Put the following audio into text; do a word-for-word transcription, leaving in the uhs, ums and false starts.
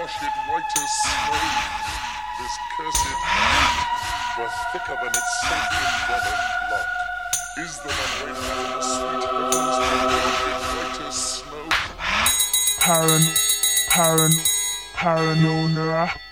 wash it white as snow. This cursed night were thicker than its sacred web of blood. Is the one waiting in the sweet heavens to wash it white as snow? Paran, paran, paranoia.